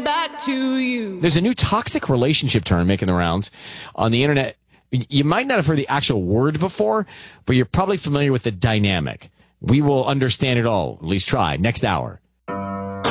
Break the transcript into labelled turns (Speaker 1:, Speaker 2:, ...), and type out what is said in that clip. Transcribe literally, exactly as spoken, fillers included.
Speaker 1: back to you.
Speaker 2: There's a new toxic relationship term making the rounds on the internet. You might not have heard the actual word before, but you're probably familiar with the dynamic. We will understand it all, at least try, next hour.